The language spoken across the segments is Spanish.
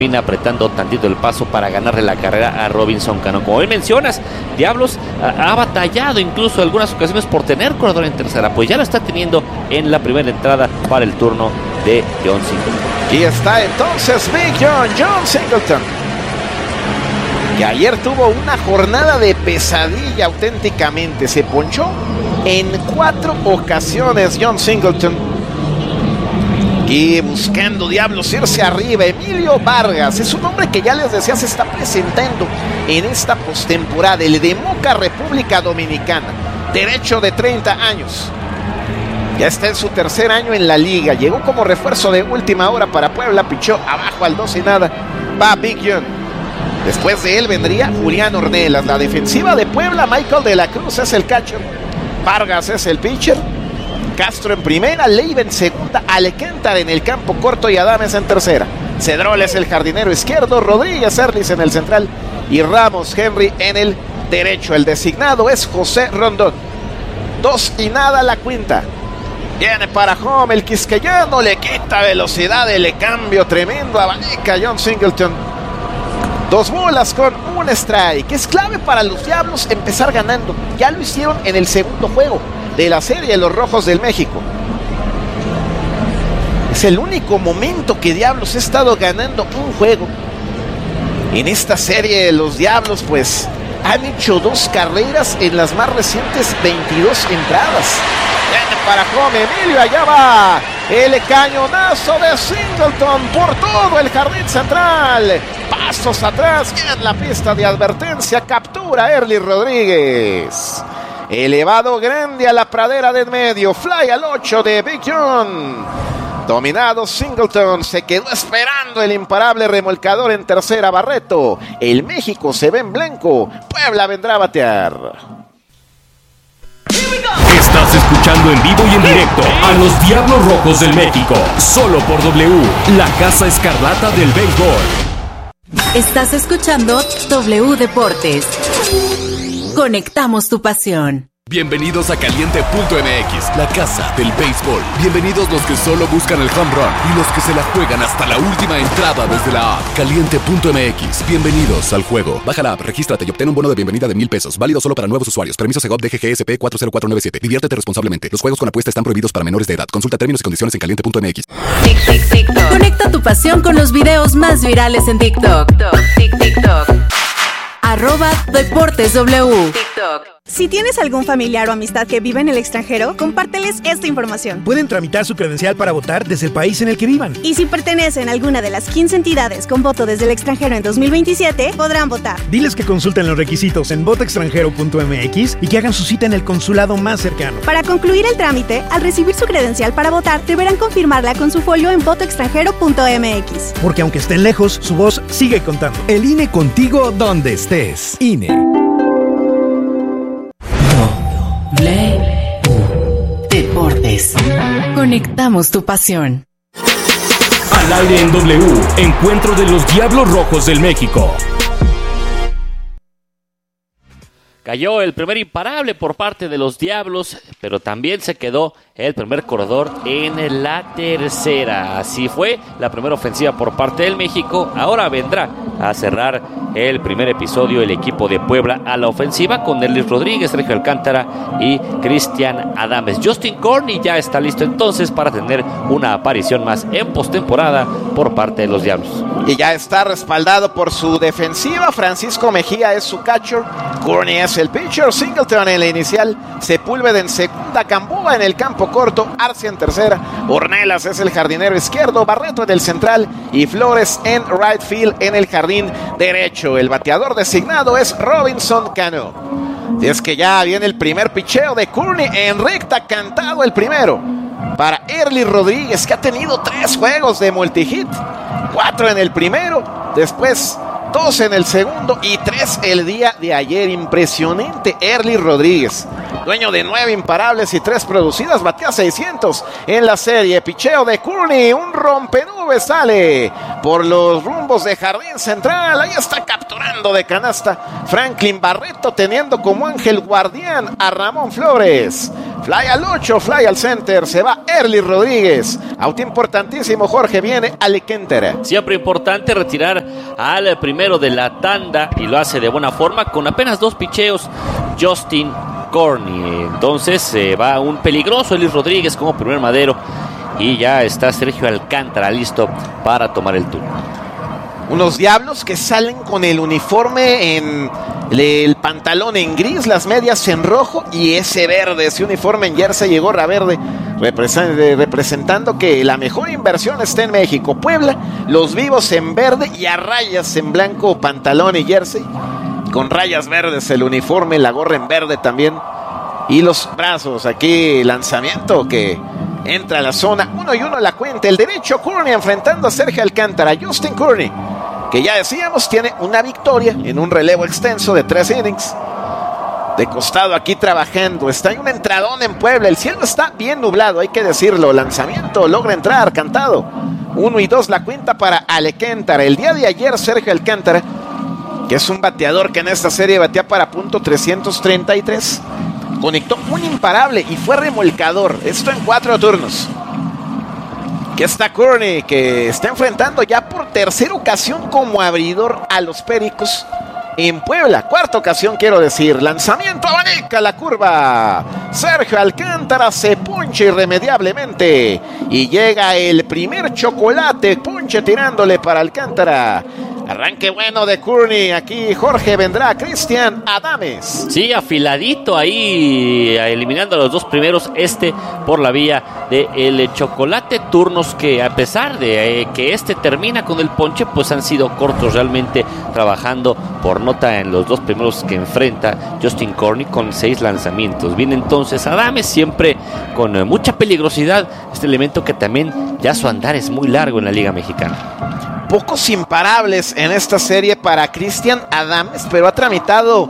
Viene apretando tantito el paso para ganarle la carrera a Robinson Cano. Como bien mencionas, Diablos ha batallado incluso en algunas ocasiones por tener corredor en tercera, pues ya lo está teniendo en la primera entrada para el turno de John Singleton. Y está entonces Big John Singleton, que ayer tuvo una jornada de pesadilla auténticamente. Se ponchó en 4 ocasiones John Singleton. Y buscando Diablos irse arriba, Emilio Vargas es un hombre que ya les decía se está presentando en esta postemporada, el de Moca, República Dominicana, derecho de 30 años. Ya está en su tercer año en la liga, llegó como refuerzo de última hora para Puebla, pichó abajo al 2 y nada, va Big John. Después de él vendría Julián Ornelas. La defensiva de Puebla, Michael de la Cruz es el catcher, Vargas es el pitcher, Castro en primera, Leiva en segunda, Alcántara en el campo corto y Adames en tercera. Cedrol es el jardinero izquierdo, Rodríguez Erlis en el central y Ramos Henry en el derecho. El designado es José Rondón. 2 y nada la quinta. Viene para home el quisqueyano, le quita velocidad, el cambio tremendo, abanica John Singleton. 2 bolas con un strike. Es clave para los Diablos empezar ganando. Ya lo hicieron en el segundo juego de la serie Los Rojos del México. Es el único momento que Diablos ha estado ganando un juego. En esta serie los Diablos pues han hecho 2 carreras en las más recientes 22 entradas. Viene para home Emilio, allá va el cañonazo de Singleton por todo el jardín central. Pasos atrás y en la pista de advertencia captura Erly Rodríguez. Elevado grande a la pradera de en medio. Fly al 8 de Big John. Dominado Singleton. Se quedó esperando el imparable remolcador en tercera Barreto. El México se ve en blanco. Puebla vendrá a batear. Estás escuchando en vivo y en directo a los Diablos Rojos del México. Solo por W, la Casa Escarlata del béisbol. Estás escuchando W Deportes. Conectamos tu pasión. Bienvenidos a Caliente.mx, la casa del béisbol. Bienvenidos los que solo buscan el home run y los que se la juegan hasta la última entrada desde la app. Caliente.mx, bienvenidos al juego. Baja la app, regístrate y obtén un bono de bienvenida de $1,000. Válido solo para nuevos usuarios. Permiso Segov DGGSP 40497. Diviértete responsablemente. Los juegos con apuesta están prohibidos para menores de edad. Consulta términos y condiciones en Caliente.mx. Conecta tu pasión con los videos más virales en TikTok. @DeportesW. TikTok. Si tienes algún familiar o amistad que vive en el extranjero, compárteles esta información. Pueden tramitar su credencial para votar desde el país en el que vivan. Y si pertenecen a alguna de las 15 entidades con voto desde el extranjero en 2027, podrán votar. Diles que consulten los requisitos en votoextranjero.mx y que hagan su cita en el consulado más cercano. Para concluir el trámite, al recibir su credencial para votar, deberán confirmarla con su folio en votoextranjero.mx. Porque aunque estén lejos, su voz sigue contando. El INE contigo donde estés. INE. Deportes. Conectamos tu pasión. Al aire en W, encuentro de los Diablos Rojos del México. Cayó el primer imparable por parte de los Diablos, pero también se quedó el primer corredor en la tercera. Así fue la primera ofensiva por parte del México. Ahora vendrá a cerrar el primer episodio el equipo de Puebla a la ofensiva con Erlis Rodríguez, Sergio Alcántara y Cristian Adames. Justin Corney ya está listo entonces para tener una aparición más en postemporada por parte de los Diablos. Y ya está respaldado por su defensiva. Francisco Mejía es su catcher, Corney es el pitcher, Singleton en la inicial, Sepúlveda en segunda, Gamboa en el campo corto, Arcia en tercera, Ornelas es el jardinero izquierdo, Barreto en el central y Flores en right field en el jardín derecho. El bateador designado es Robinson Cano. Y es que ya viene el primer picheo de Courtney en recta, cantado el primero para Erly Rodríguez, que ha tenido 3 juegos de multihit, 4 en el primero, después 2 en el segundo y 3 el día de ayer. Impresionante Erly Rodríguez, dueño de 9 imparables y 3 producidas, batea 600 en la serie. Picheo de Courtney, un rompenubes sale por los rumbos de jardín central, ahí está capturando de canasta Franklin Barreto, teniendo como ángel guardián a Ramón Flores. Fly al 8, fly al center, se va Early Rodríguez. Out importantísimo, Jorge, viene Alcántara. Siempre importante retirar al primero de la tanda y lo hace de buena forma con apenas 2 picheos, Justin Corney. Entonces va un peligroso Early Rodríguez como primer madero y ya está Sergio Alcántara listo para tomar el turno. Unos Diablos que salen con el uniforme en el pantalón en gris, las medias en rojo y ese verde, ese uniforme en jersey y gorra verde, representando que la mejor inversión está en México. Puebla, los vivos en verde y a rayas en blanco, pantalón y jersey, con rayas verdes el uniforme, la gorra en verde también. Y los brazos, aquí lanzamiento que entra a la zona, 1-1 la cuenta, el derecho Courtney enfrentando a Sergio Alcántara. Justin Courtney, que ya decíamos, tiene una victoria en un relevo extenso de 3 innings. De costado aquí trabajando, está en un entradón en Puebla, el cielo está bien nublado, hay que decirlo, lanzamiento, logra entrar, cantado. 1-2 la cuenta para Alcántara. El día de ayer Sergio Alcántara, que es un bateador que en esta serie batea para punto 333, conectó un imparable y fue remolcador, esto en 4 turnos. Aquí está Courtney, que está enfrentando ya por tercera ocasión como abridor a los Pericos en Puebla. 4ª ocasión, quiero decir. Lanzamiento, abanica la curva. Sergio Alcántara se ponche irremediablemente y llega el primer chocolate. Ponche tirándole para Alcántara. Arranque bueno de Courtney. Aquí Jorge, vendrá Cristian Adames. Sí, afiladito ahí, eliminando a los 2 primeros, por la vía del chocolate. Turnos que, a pesar de que termina con el ponche, pues han sido cortos realmente, trabajando por nota en los 2 primeros que enfrenta Justin Courtney con 6 lanzamientos. Viene entonces Adames, siempre con mucha peligrosidad, elemento que también ya su andar es muy largo en la Liga Mexicana. Pocos imparables en esta serie para Cristian Adames, pero ha tramitado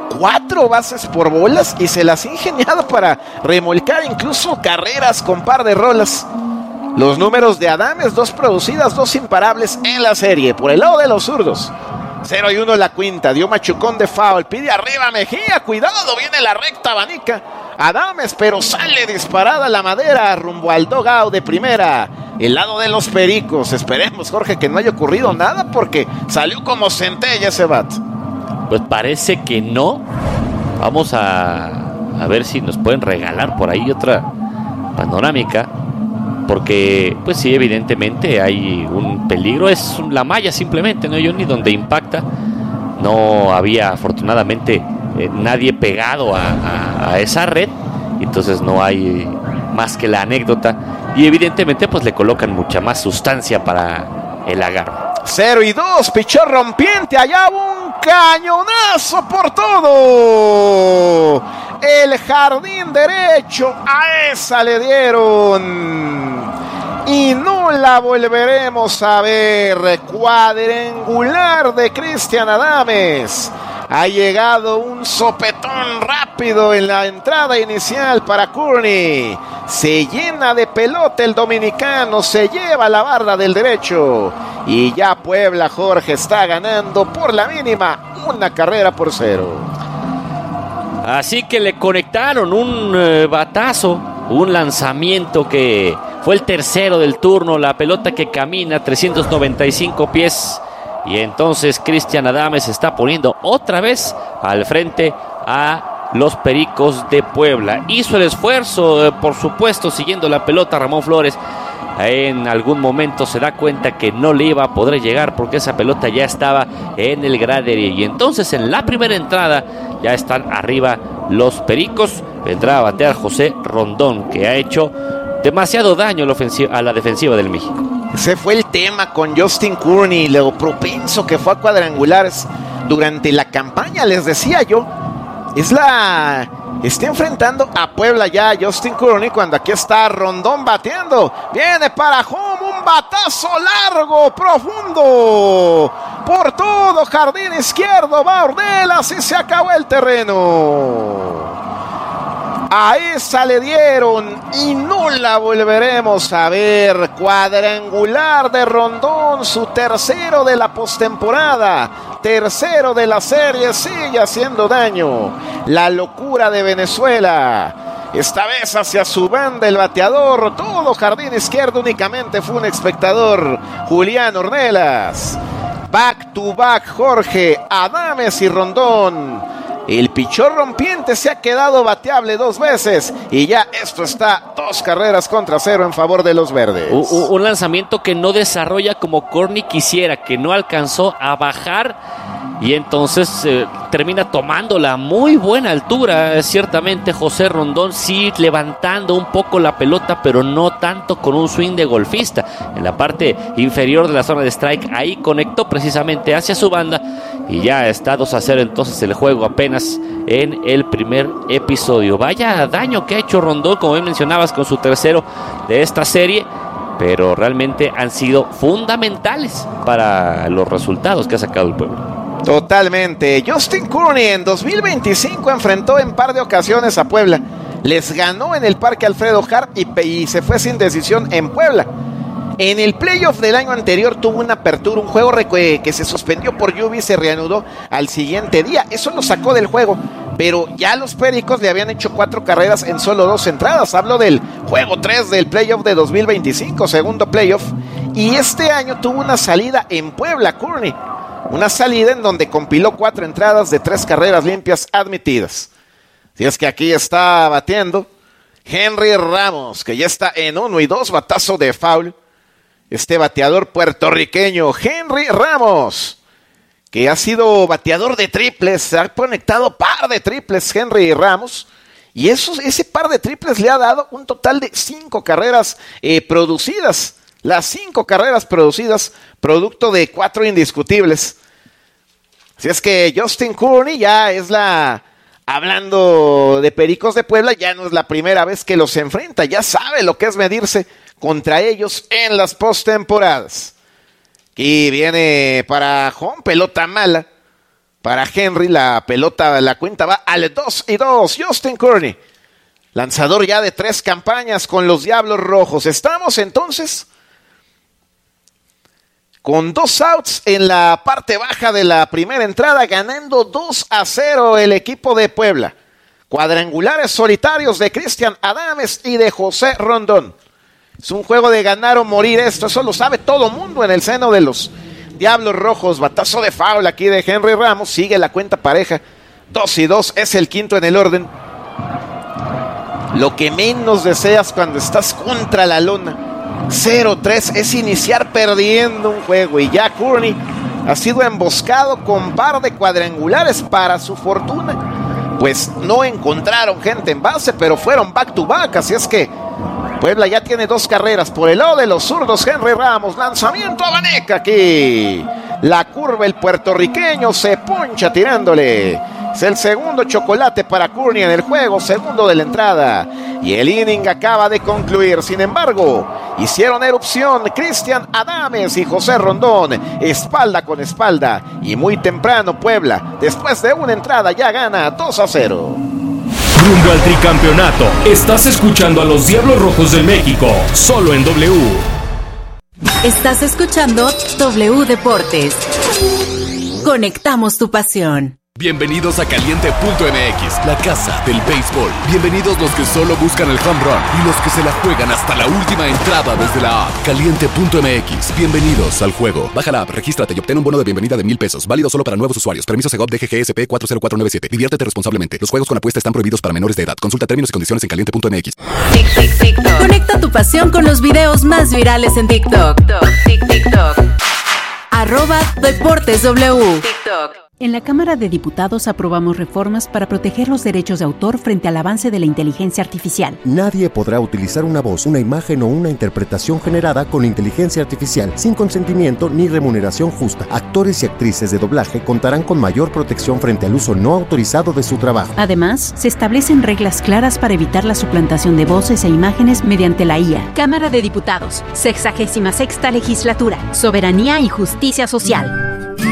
4 bases por bolas y se las ha ingeniado para remolcar incluso carreras con par de rolas. Los números de Adames, 2 producidas, 2 imparables en la serie. Por el lado de los zurdos, 0-1 la quinta, dio machucón de foul, pide arriba Mejía, cuidado, viene la recta abanica Adames, pero sale disparada la madera rumbo al dugout de primera. El lado de los Pericos, esperemos, Jorge, que no haya ocurrido nada porque salió como centella ese bat. Pues parece que no. Vamos a ver si nos pueden regalar por ahí otra panorámica, porque pues sí, evidentemente hay un peligro. Es la malla simplemente, ¿no, Johnny? Donde impacta. No había afortunadamente nadie pegado a esa red, entonces no hay más que la anécdota. Y evidentemente pues le colocan mucha más sustancia para el agarre. 0-2, pichó rompiente, allá un cañonazo por todo. El jardín derecho, a esa le dieron. Y no la volveremos a ver. Cuadrangular de Cristian Adames. Ha llegado un sopetón rápido en la entrada inicial para Courtney. Se llena de pelota el dominicano, se lleva la barra del derecho. Y ya Puebla, Jorge, está ganando por la mínima 1-0. Así que le conectaron un batazo, un lanzamiento que fue el tercero del turno. La pelota que camina 395 pies. Y entonces Cristian Adames se está poniendo otra vez al frente a los Pericos de Puebla. Hizo el esfuerzo, por supuesto, siguiendo la pelota Ramón Flores. En algún momento se da cuenta que no le iba a poder llegar porque esa pelota ya estaba en el graderío. Y entonces en la primera entrada ya están arriba los Pericos. Vendrá a batear José Rondón, que ha hecho demasiado daño a la defensiva del México. Ese fue el tema con Justin Courtney, lo propenso que fue a cuadrangulares durante la campaña. Les decía yo, está enfrentando a Puebla ya Justin Courtney, cuando aquí está Rondón bateando. Viene para home, un batazo largo, profundo, por todo jardín izquierdo, va Ornelas y se acabó el terreno. A esa le dieron y no la volveremos a ver. Cuadrangular de Rondón, su tercero de la postemporada, tercero de la serie, sigue haciendo daño. La locura de Venezuela. Esta vez hacia su banda el bateador, todo jardín izquierdo, únicamente fue un espectador, Julián Ornelas. Back to back Jorge Adames y Rondón. El pichón rompiente se ha quedado bateable 2 veces y ya esto está 2 carreras contra 0 en favor de los verdes. Un lanzamiento que no desarrolla como Corny quisiera, que no alcanzó a bajar y entonces termina tomando la muy buena altura. Ciertamente José Rondón sí levantando un poco la pelota, pero no tanto con un swing de golfista. En la parte inferior de la zona de strike, ahí conectó precisamente hacia su banda y ya está 2-0 entonces el juego apenas en el primer episodio. Vaya daño que ha hecho Rondón, como bien mencionabas, con su tercero de esta serie, pero realmente han sido fundamentales para los resultados que ha sacado el Puebla. Totalmente. Justin Courney en 2025 enfrentó en par de ocasiones a Puebla. Les ganó en el Parque Alfredo Harp y se fue sin decisión en Puebla. En el playoff del año anterior tuvo una apertura, un juego que se suspendió por lluvia y se reanudó al siguiente día. Eso lo sacó del juego, pero ya los Pericos le habían hecho 4 carreras en solo 2 entradas. Hablo del juego 3 del playoff de 2025, segundo playoff. Y este año tuvo una salida en Puebla, Courney. Una salida en donde compiló 4 entradas de 3 carreras limpias admitidas. Si es que aquí está batiendo Henry Ramos, que ya está en 1-2, batazo de foul. Este bateador puertorriqueño, Henry Ramos, que ha sido bateador de triples, se ha conectado par de triples Henry Ramos, y ese par de triples le ha dado un total de 5 carreras producidas. Las 5 carreras producidas, producto de 4 indiscutibles. Así es que Justin Courney ya hablando de Pericos de Puebla, ya no es la primera vez que los enfrenta, ya sabe lo que es medirse contra ellos en las postemporadas. Aquí viene para home, pelota mala. Para Henry, la cuenta va al 2-2. Justin Courney, lanzador ya de 3 campañas con los Diablos Rojos. Estamos entonces con 2 outs en la parte baja de la primera entrada, ganando 2-0 el equipo de Puebla. Cuadrangulares solitarios de Cristian Adames y de José Rondón. Es un juego de ganar o morir esto, eso lo sabe todo mundo en el seno de los Diablos Rojos. Batazo de foul aquí de Henry Ramos, sigue la cuenta pareja. 2-2, es el quinto en el orden. Lo que menos deseas cuando estás contra la lona 0-3 es iniciar perdiendo un juego, y ya Courney ha sido emboscado con par de cuadrangulares. Para su fortuna, pues no encontraron gente en base, pero fueron back to back, así es que Puebla ya tiene 2 carreras. Por el lado de los zurdos, Henry Ramos, lanzamiento a Vaneca aquí. La curva, el puertorriqueño se poncha tirándole. Es el segundo chocolate para Courney en el juego, segundo de la entrada. Y el inning acaba de concluir. Sin embargo, hicieron erupción Cristian Adames y José Rondón, espalda con espalda. Y muy temprano Puebla, después de una entrada, ya gana 2-0. Rumbo al tricampeonato. Estás escuchando a los Diablos Rojos del México, solo en W. Estás escuchando W Deportes. Conectamos tu pasión. Bienvenidos a Caliente.mx, la casa del béisbol. Bienvenidos los que solo buscan el home run y los que se la juegan hasta la última entrada desde la app. Caliente.mx, bienvenidos al juego. Baja la app, regístrate y obtén un bono de bienvenida de $1,000. Válido solo para nuevos usuarios. Permiso Segov DGGSP 40497. Diviértete responsablemente. Los juegos con apuesta están prohibidos para menores de edad. Consulta términos y condiciones en Caliente.mx. Conecta tu pasión con los videos más virales en TikTok. @DeportesW. En la Cámara de Diputados aprobamos reformas para proteger los derechos de autor frente al avance de la inteligencia artificial. Nadie podrá utilizar una voz, una imagen o una interpretación generada con inteligencia artificial sin consentimiento ni remuneración justa. Actores y actrices de doblaje contarán con mayor protección frente al uso no autorizado de su trabajo. Además, se establecen reglas claras para evitar la suplantación de voces e imágenes mediante la IA. Cámara de Diputados, 66ª Legislatura, Soberanía y Justicia Social.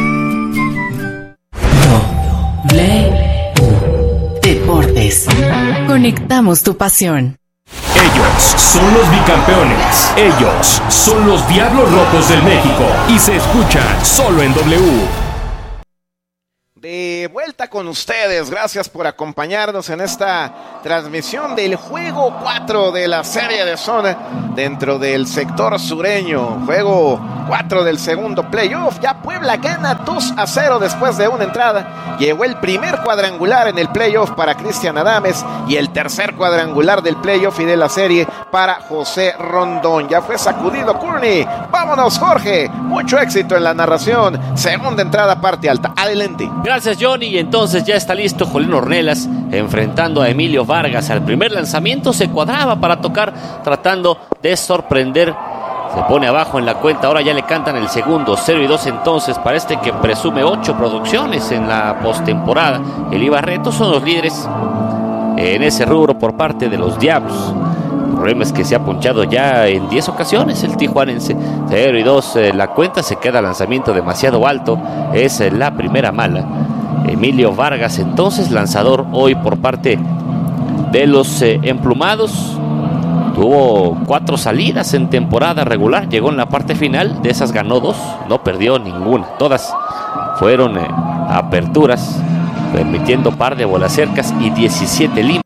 Deportes. Conectamos tu pasión. Ellos son los bicampeones. Ellos son los Diablos Rojos del México. Y se escuchan solo en W. De vuelta con ustedes, gracias por acompañarnos en esta transmisión del juego 4 de la serie de zona dentro del sector sureño, juego 4 del segundo playoff. Ya Puebla gana 2-0 después de una entrada, llegó el primer cuadrangular en el playoff para Cristian Adames y el tercer cuadrangular del playoff y de la serie para José Rondón. Ya fue sacudido Courtney, vámonos Jorge, mucho éxito en la narración, segunda entrada parte alta, adelante. Gracias Johnny, y entonces ya está listo Julián Ornelas enfrentando a Emilio Vargas. Al primer lanzamiento se cuadraba para tocar, tratando de sorprender. Se pone abajo en la cuenta, ahora ya le cantan el segundo, 0-2 entonces para este que presume 8 producciones en la postemporada. El Ibarreto son los líderes en ese rubro por parte de los Diablos. El problema es que se ha ponchado ya en 10 ocasiones el tijuanense. 0-2 la cuenta, se queda lanzamiento demasiado alto, es la primera mala. Emilio Vargas entonces lanzador hoy por parte de los emplumados. Tuvo 4 salidas en temporada regular, llegó en la parte final, de esas ganó 2, no perdió ninguna. Todas fueron aperturas, permitiendo par de bolas cercas y 17 limpias.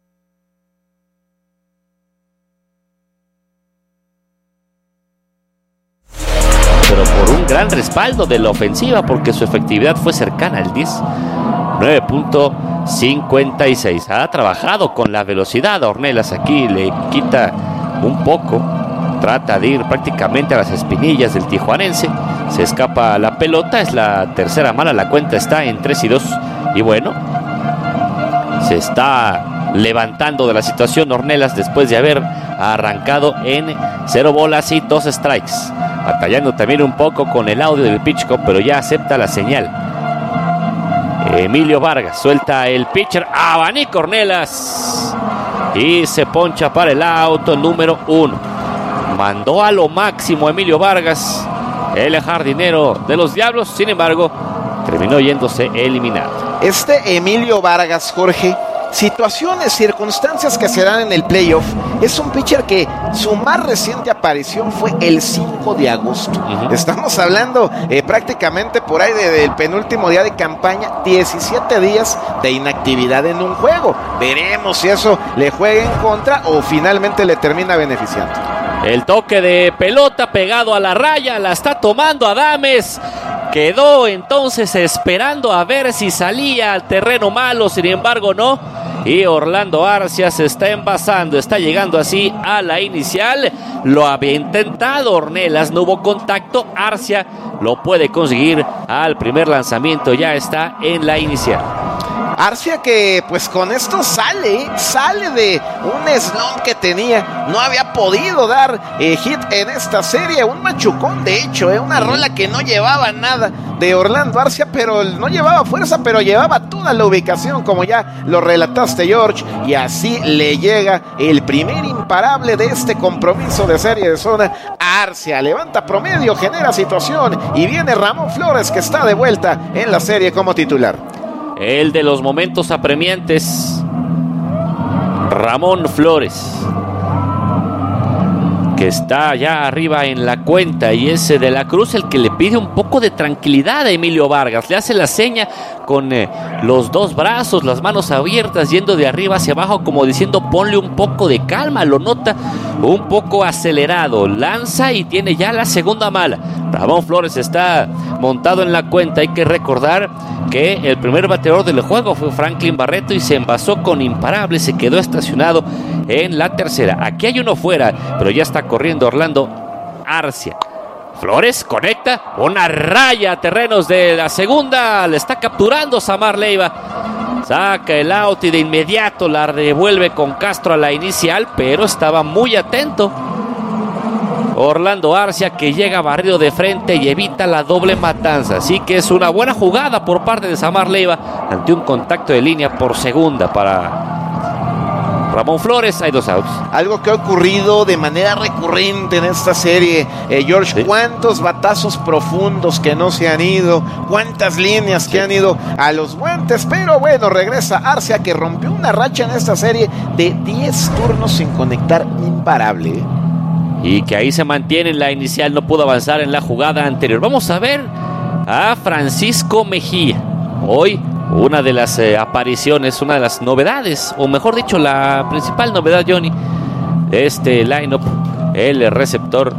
Pero por un gran respaldo de la ofensiva, porque su efectividad fue cercana al 10. 9.56. Ha trabajado con la velocidad a Ornelas, aquí le quita un poco, trata de ir prácticamente a las espinillas del tijuanense, se escapa la pelota, es la tercera mala, la cuenta está en 3-2 y bueno, se está levantando de la situación Ornelas después de haber arrancado en 0 bolas y 2 strikes, batallando también un poco con el audio del pitch clock, pero ya acepta la señal. Emilio Vargas suelta el pitcher, abanico Ornelas y se poncha para el auto número 1. Mandó a lo máximo Emilio Vargas, el jardinero de los Diablos, sin embargo terminó yéndose eliminado. Emilio Vargas, Jorge, situaciones, circunstancias que se dan en el playoff, es un pitcher que su más reciente aparición fue el 5 de agosto. Estamos hablando prácticamente por ahí del penúltimo día de campaña, 17 días de inactividad en un juego. Veremos si eso le juega en contra o finalmente le termina beneficiando. El toque de pelota pegado a la raya, la está tomando Adames. Quedó entonces esperando a ver si salía al terreno malo, sin embargo no. Y Orlando Arcia se está envasando, está llegando así a la inicial. Lo había intentado Ornelas, no hubo contacto. Arcia lo puede conseguir al primer lanzamiento, ya está en la inicial. Arcia que pues con esto sale de un slump que tenía, no había podido dar hit en esta serie, un machucón de hecho, una rola que no llevaba nada de Orlando Arcia, pero no llevaba fuerza, pero llevaba toda la ubicación como ya lo relataste George, y así le llega el primer imparable de este compromiso de serie de zona. Arcia levanta promedio, genera situación y viene Ramón Flores que está de vuelta en la serie como titular. El de los momentos apremiantes, Ramón Flores, que está ya arriba en la cuenta, y es de la Cruz el que le pide un poco de tranquilidad a Emilio Vargas. Le hace la seña con los dos brazos, las manos abiertas, yendo de arriba hacia abajo, como diciendo ponle un poco de calma. Lo nota un poco acelerado, lanza y tiene ya la segunda mala. Ramón Flores está montado en la cuenta. Hay que recordar que el primer bateador del juego fue Franklin Barreto y se envasó con imparable, se quedó estacionado en la tercera. Aquí hay uno fuera, pero ya está corriendo Orlando Arcia. Flores conecta una raya a terrenos de la segunda, le está capturando Samar Leiva, saca el out y de inmediato la devuelve con Castro a la inicial, pero estaba muy atento Orlando Arcia, que llega barrido de frente y evita la doble matanza. Así que es una buena jugada por parte de Samar Leiva ante un contacto de línea por segunda para Ramón Flores. Hay 2 outs. Algo que ha ocurrido de manera recurrente en esta serie, George, ¿sí? ¿Cuántos batazos profundos que no se han ido? ¿Cuántas líneas que han ido a los guantes? Pero bueno, regresa Arcia, que rompió una racha en esta serie de 10 turnos sin conectar, imparable. Y que ahí se mantiene en la inicial, no pudo avanzar en la jugada anterior. Vamos a ver a Francisco Mejía. Hoy una de las apariciones, una de las novedades, o mejor dicho, la principal novedad, Johnny, de este line-up, el receptor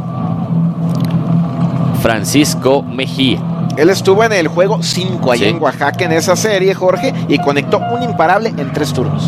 Francisco Mejía. Él estuvo en el juego 5 allá en Oaxaca en esa serie, Jorge, y conectó un imparable en 3 turnos.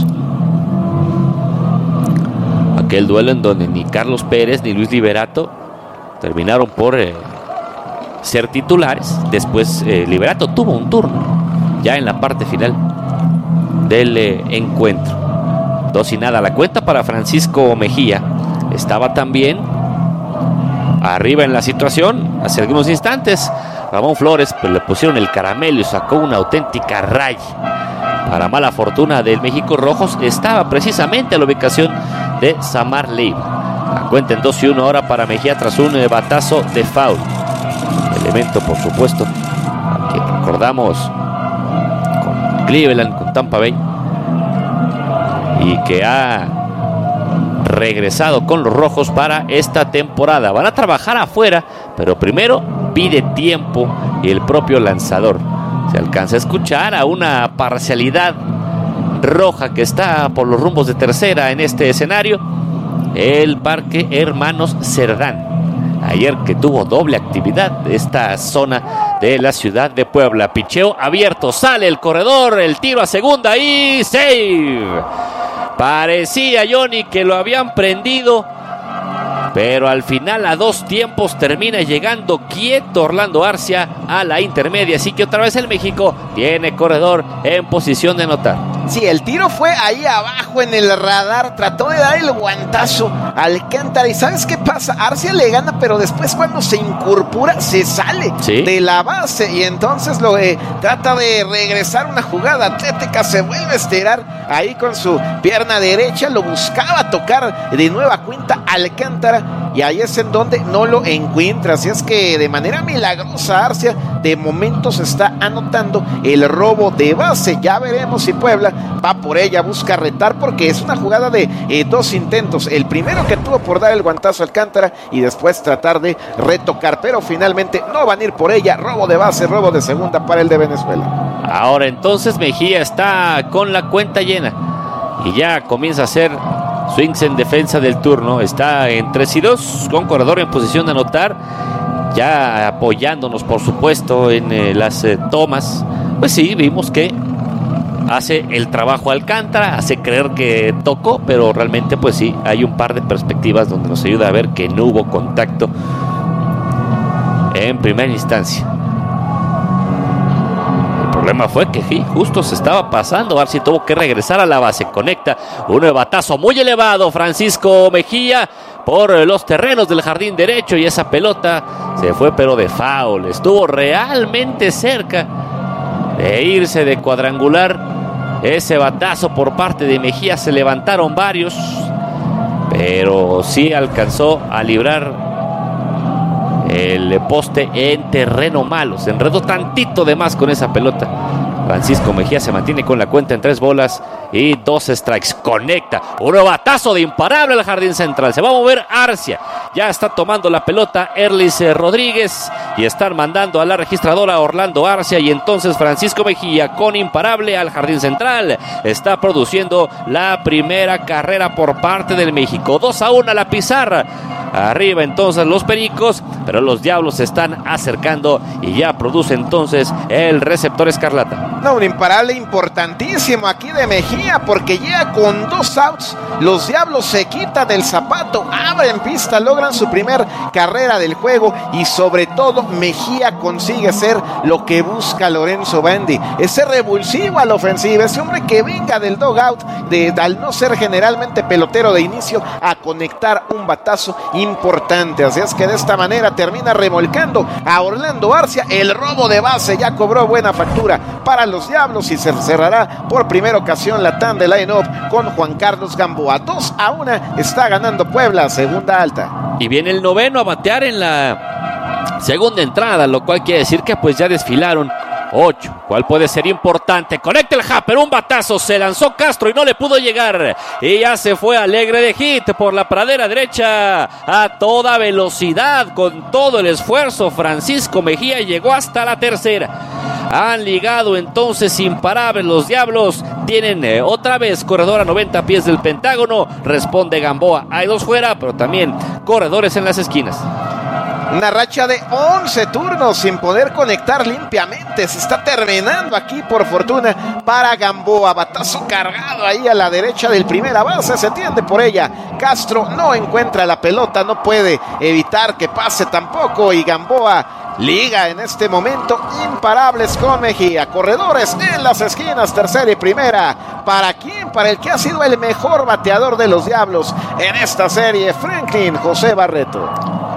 Aquel duelo en donde ni Carlos Pérez ni Luis Liberato terminaron por ser titulares. Después Liberato tuvo un turno ya en la parte final del encuentro. 2-0 la cuenta para Francisco Mejía. Estaba también arriba en la situación hace algunos instantes Ramón Flores, pero le pusieron el caramelo y sacó una auténtica raya. Para mala fortuna del México Rojos, estaba precisamente a la ubicación de Samar Leiva. La cuenta en 2-1 ahora para Mejía tras un batazo de foul. Elemento, por supuesto, que recordamos con Cleveland, con Tampa Bay, y que ha regresado con los Rojos para esta temporada. Van a trabajar afuera, pero primero pide tiempo y el propio lanzador. Se alcanza a escuchar a una parcialidad roja que está por los rumbos de tercera en este escenario, el Parque Hermanos Cerdán. Ayer que tuvo doble actividad de esta zona de la ciudad de Puebla. Picheo abierto, sale el corredor, el tiro a segunda y save. Parecía, Johnny, que lo habían prendido, pero al final a 2 tiempos termina llegando quieto Orlando Arcia a la intermedia. Así que otra vez el México tiene corredor en posición de anotar. Sí, el tiro fue ahí abajo en el radar. Trató de dar el guantazo a Alcántara. ¿Y sabes qué pasa? Arcia le gana, pero después cuando se incorpora se sale de la base. Y entonces trata de regresar una jugada atlética. Se vuelve a estirar ahí con su pierna derecha. Lo buscaba tocar de nueva cuenta Alcántara. Y ahí es en donde no lo encuentra. Así es que de manera milagrosa Arcia de momento se está anotando el robo de base. Ya veremos si Puebla va por ella, busca retar, porque es una jugada de 2 intentos. El primero que tuvo por dar el guantazo a Alcántara y después tratar de retocar, pero finalmente no van a ir por ella. Robo de base, robo de segunda para el de Venezuela. Ahora entonces Mejía está con la cuenta llena y ya comienza a hacer swings en defensa del turno. Está en 3-2 con corredor en posición de anotar, ya apoyándonos por supuesto en las tomas. Pues sí, vimos que hace el trabajo Alcántara, hace creer que tocó, pero realmente pues sí, hay un par de perspectivas donde nos ayuda a ver que no hubo contacto en primera instancia. El problema fue que sí, justo se estaba pasando, Arcia tuvo que regresar a la base. Conecta un batazo muy elevado Francisco Mejía por los terrenos del jardín derecho y esa pelota se fue pero de foul. Estuvo realmente cerca de irse de cuadrangular ese batazo por parte de Mejía. Se levantaron varios, pero sí alcanzó a librar el poste en terreno malo. Se enredó tantito de más con esa pelota. Francisco Mejía se mantiene con la cuenta en 3 bolas y 2 strikes. Conecta un batazo de imparable al jardín central. Se va a mover Arcia. Ya está tomando la pelota Erlis Rodríguez y están mandando a la registradora Orlando Arcia. Y entonces Francisco Mejía con imparable al jardín central está produciendo la primera carrera por parte del México. 2-1 a la pizarra. Arriba entonces los Pericos, pero los Diablos se están acercando y ya produce entonces el receptor Escarlata. No, un imparable importantísimo aquí de Mejía, porque llega con 2 outs. Los Diablos se quitan el zapato, abren pista, logran su primer carrera del juego y sobre todo Mejía consigue ser lo que busca Lorenzo Bandi, ese revulsivo a la ofensiva, ese hombre que venga del dugout, al no ser generalmente pelotero de inicio, a conectar un batazo importante. Así es que de esta manera termina remolcando a Orlando Arcia. El robo de base ya cobró buena factura para los Diablos y se cerrará por primera ocasión la tanda de line-up con Juan Carlos Gamboa. 2-1 está ganando Puebla, segunda alta. Y viene el noveno a batear en la segunda entrada, lo cual quiere decir que pues ya desfilaron 8, ¿cuál puede ser importante? Conecta el Happer, un batazo, se lanzó Castro y no le pudo llegar y ya se fue alegre de hit por la pradera derecha a toda velocidad, con todo el esfuerzo. Francisco Mejía llegó hasta la tercera. Han ligado entonces imparables los Diablos. Tienen otra vez corredor a 90 pies del Pentágono. Responde Gamboa. Hay 2 fuera, pero también corredores en las esquinas. Una racha de 11 turnos sin poder conectar limpiamente. Se está terminando aquí por fortuna para Gamboa. Batazo cargado ahí a la derecha del primera base. Se tiende por ella. Castro no encuentra la pelota. No puede evitar que pase tampoco. Y Gamboa liga en este momento imparables con Mejía. Corredores en las esquinas, tercera y primera. ¿Para quién? Para el que ha sido el mejor bateador de los Diablos en esta serie, Franklin José Barreto.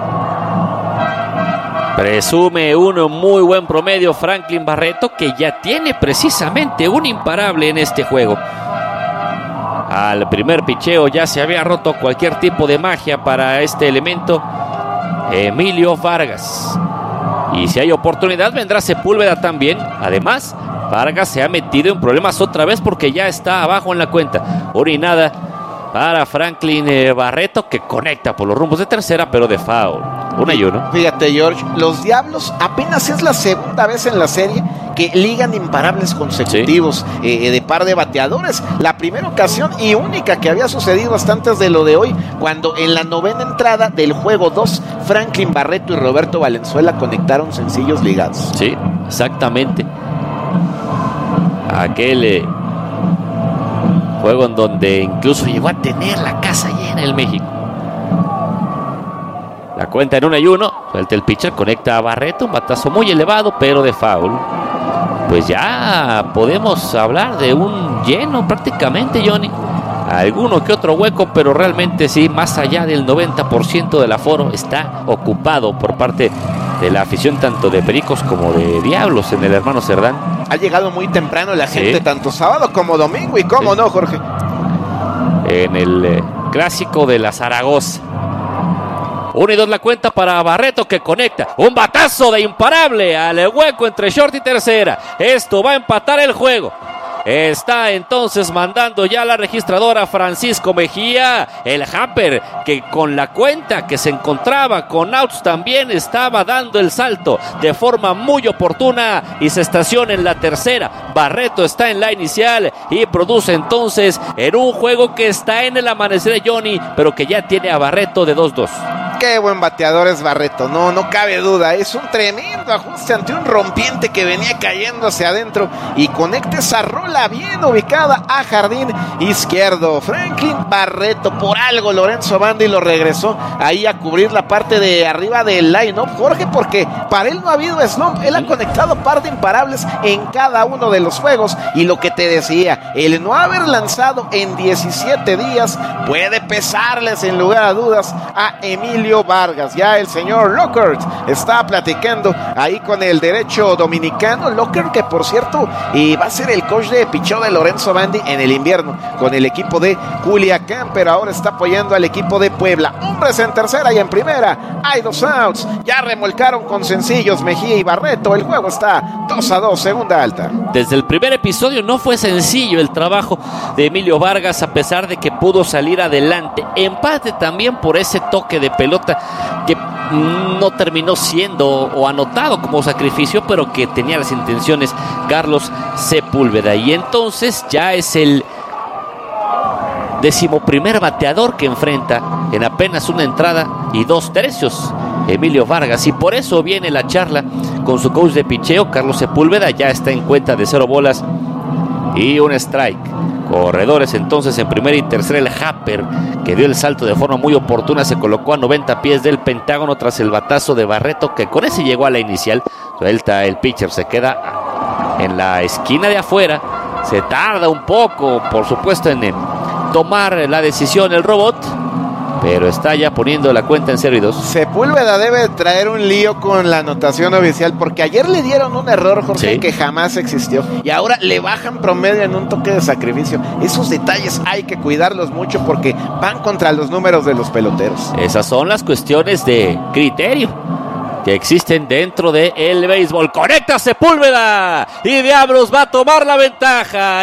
Presume un muy buen promedio Franklin Barreto, que ya tiene precisamente un imparable en este juego. Al primer picheo ya se había roto cualquier tipo de magia para este elemento, Emilio Vargas. Y si hay oportunidad vendrá Sepúlveda también. Además, Vargas se ha metido en problemas otra vez porque ya está abajo en la cuenta. Una y nada para Franklin Barreto, que conecta por los rumbos de tercera, pero de foul. 1-1. Fíjate, George, los Diablos apenas es la segunda vez en la serie que ligan imparables consecutivos, de par de bateadores. La primera ocasión y única que había sucedido hasta antes de lo de hoy, cuando en la novena entrada del juego 2, Franklin Barreto y Roberto Valenzuela conectaron sencillos ligados. Sí, exactamente. Aquel juego en donde incluso llegó a tener la casa llena el México. La cuenta en 1-1. Suelta el pitcher, conecta a Barreto. Un batazo muy elevado, pero de foul. Pues ya podemos hablar de un lleno prácticamente, Johnny. Alguno que otro hueco, pero realmente sí, más allá del 90% del aforo está ocupado por parte de la afición tanto de Pericos como de Diablos en el Hermano Cerdán. Ha llegado muy temprano la gente, tanto sábado como domingo, y cómo no, Jorge. En el clásico de la Zaragoza. 1-2 la cuenta para Barreto, que conecta un batazo de imparable al hueco entre short y tercera. Esto va a empatar el juego. Está entonces mandando ya la registradora Francisco Mejía. El Hamper, que con la cuenta que se encontraba con outs también estaba dando el salto de forma muy oportuna y se estaciona en la tercera. Barreto está en la inicial y produce entonces en un juego que está en el amanecer de Johnny, pero que ya tiene a Barreto de 2-2. Qué buen bateador es Barreto, no cabe duda. Es un tremendo ajuste ante un rompiente que venía cayendo hacia adentro y conecta esa rola bien ubicada a jardín izquierdo. Franklin Barreto, por algo Lorenzo Bandi lo regresó ahí a cubrir la parte de arriba del line-up, Jorge, porque para él no ha habido slump. Él ha conectado par de imparables en cada uno de los juegos, y lo que te decía, el no haber lanzado en 17 días puede pesarle sin lugar a dudas a Emilio Vargas. Ya el señor Lockhart está platicando ahí con el derecho dominicano. Lockhart, que por cierto va a ser el coach de picheo de Lorenzo Bandi en el invierno con el equipo de Culiacán, pero ahora está apoyando al equipo de Puebla. Hombres en tercera y en primera, hay 2 outs. Ya remolcaron con sencillos Mejía y Barreto. El juego está 2-2, segunda alta. Desde el primer episodio no fue sencillo el trabajo de Emilio Vargas, a pesar de que pudo salir adelante. Empate también por ese toque de pelota que no terminó siendo o anotado como sacrificio, pero que tenía las intenciones Carlos Sepúlveda. Y entonces ya es el 11º bateador que enfrenta en apenas una entrada y 2 tercios Emilio Vargas, y por eso viene la charla con su coach de picheo Carlos Sepúlveda. Ya está en cuenta de 0 bolas y un strike. Corredores entonces en primera y tercera. El Happer, que dio el salto de forma muy oportuna, se colocó a 90 pies del Pentágono tras el batazo de Barreto, que con ese llegó a la inicial. Suelta el pitcher, se queda en la esquina de afuera. Se tarda un poco, por supuesto, en tomar la decisión el robot, pero está ya poniendo la cuenta en 0-2. Sepúlveda debe traer un lío con la anotación oficial, porque ayer le dieron un error, Jorge, que jamás existió, y ahora le bajan promedio en un toque de sacrificio. Esos detalles hay que cuidarlos mucho porque van contra los números de los peloteros. Esas son las cuestiones de criterio. que existen dentro del béisbol. Conecta Sepúlveda y Diablos va a tomar la ventaja.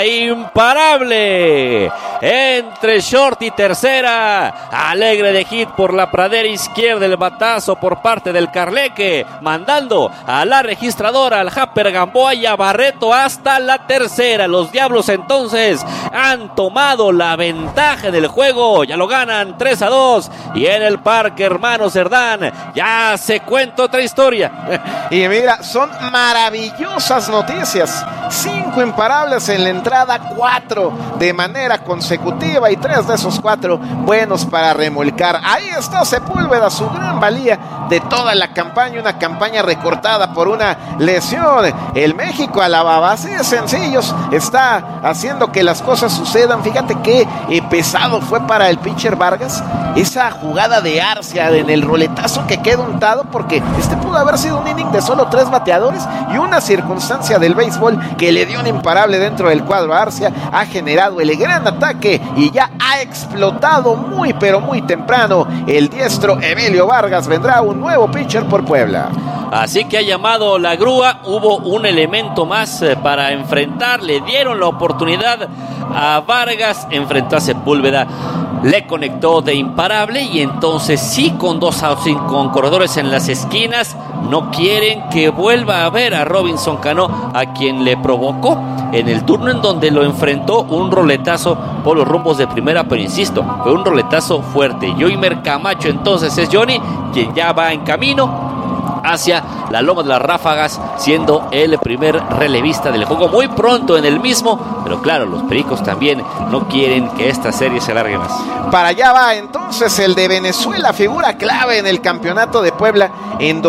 Imparable entre short y tercera. Alegre de hit por la pradera izquierda, el batazo por parte del Carleque, mandando a la registradora, al Japper Gamboa y a Barreto hasta la tercera. Los Diablos entonces han tomado la ventaja del juego, ya lo ganan 3-2 y en el Parque Hermano Cerdán ya se cuenta otra historia. Y mira, son maravillosas noticias. 5 imparables en la entrada, 4 de manera consecutiva y 3 de esos 4 buenos para remolcar. Ahí está Sepúlveda, su gran valía de toda la campaña, una campaña recortada por una lesión. El México a la base de sencillos está haciendo que las cosas sucedan. Fíjate qué pesado fue para el pitcher Vargas esa jugada de Arcia en el roletazo que queda untado, porque pudo haber sido un inning de solo 3 bateadores y una circunstancia del béisbol que le dio un imparable dentro del cuadro a Arcia. Ha generado el gran ataque y ya ha explotado muy pero muy temprano el diestro Emilio Vargas. Vendrá un nuevo pitcher por Puebla. Así que ha llamado la grúa, hubo un elemento más para enfrentar, le dieron la oportunidad a Vargas, enfrentó a Sepúlveda, le conectó de imparable y entonces sí, con 2 outs con corredores en las esquinas, no quieren que vuelva a ver a Robinson Cano, a quien le provocó en el turno en donde lo enfrentó un roletazo por los rumbos de primera, pero insisto, fue un roletazo fuerte. Yoimer Camacho entonces es Johnny, quien ya va en camino hacia la Loma de las Ráfagas, siendo el primer relevista del juego muy pronto en el mismo, pero claro, los Pericos también no quieren que esta serie se alargue más. Para allá va entonces el de Venezuela, figura clave en el campeonato de Puebla en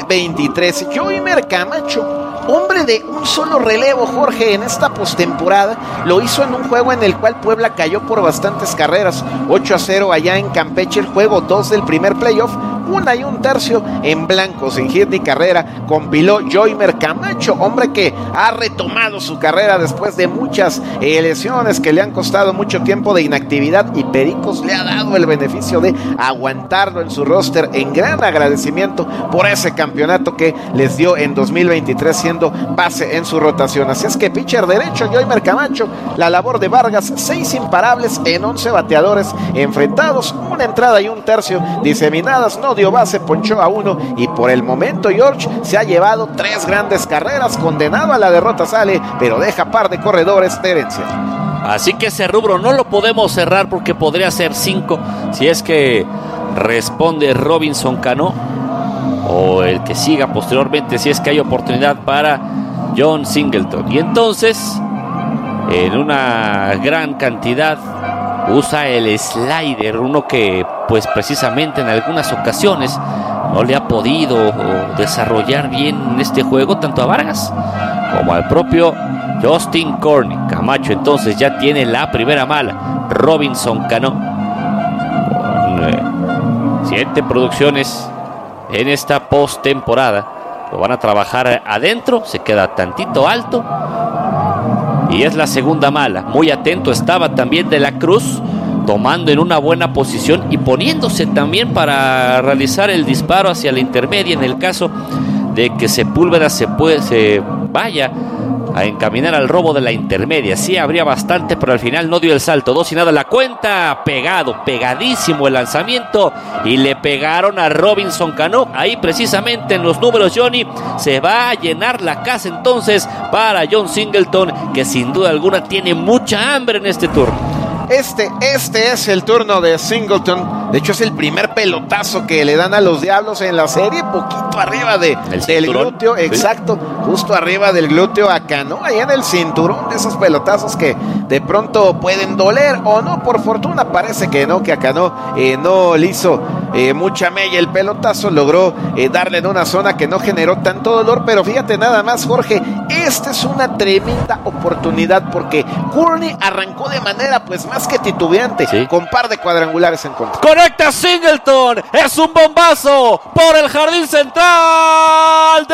2023. Yoimer Camacho, hombre de un solo relevo, Jorge, en esta postemporada, lo hizo en un juego en el cual Puebla cayó por bastantes carreras, 8-0 allá en Campeche, el juego 2 del primer playoff, 1 1/3 en blanco, sin hit ni carrera, compiló Yoimer Camacho, hombre que ha retomado su carrera después de muchas lesiones que le han costado mucho tiempo de inactividad, y Pericos le ha dado el beneficio de aguantarlo en su roster en gran agradecimiento por ese campeonato que les dio en 2023, siendo base en su rotación. Así es que pitcher derecho Yoimer Camacho, la labor de Vargas, 6 imparables en 11 bateadores enfrentados, 1 entrada y 1/3 diseminadas, no dio base, ponchó a 1 y por el momento George se ha llevado 3 grandes carreras, condenado a la derrota sale, pero deja par de corredores de herencia. Así que ese rubro no lo podemos cerrar porque podría ser 5 si es que responde Robinson Cano, o el que siga posteriormente si es que hay oportunidad para John Singleton. Y entonces, en una gran cantidad, usa el slider, uno que pues precisamente en algunas ocasiones no le ha podido desarrollar bien en este juego, tanto a Vargas como al propio Justin Corney. Camacho entonces ya tiene la primera mala. Robinson Cano con 7 producciones en esta postemporada. Lo van a trabajar adentro, se queda tantito alto y es la segunda mala. Muy atento estaba también De la Cruz, tomando en una buena posición y poniéndose también para realizar el disparo hacia la intermedia en el caso de que Sepúlveda se vaya a encaminar al robo de la intermedia. Sí habría bastante, pero al final no dio el salto. 2-0 la cuenta, pegadísimo el lanzamiento y le pegaron a Robinson Cano. Ahí precisamente en los números, Johnny, se va a llenar la casa entonces para John Singleton, que sin duda alguna tiene mucha hambre en este turno. Este es el turno de Singleton. De hecho, es el primer pelotazo que le dan a los Diablos en la serie, poquito arriba del glúteo, ¿sí? Exacto, justo arriba del glúteo a Cano, ahí en el cinturón, de esos pelotazos que de pronto pueden doler o no. Por fortuna parece que no, que a Cano no le hizo mucha mella el pelotazo, logró darle en una zona que no generó tanto dolor. Pero fíjate nada más, Jorge, esta es una tremenda oportunidad porque Courtney arrancó de manera pues más que titubeante, ¿sí?, con par de cuadrangulares en contra. Conecta Singleton, es un bombazo por el jardín central,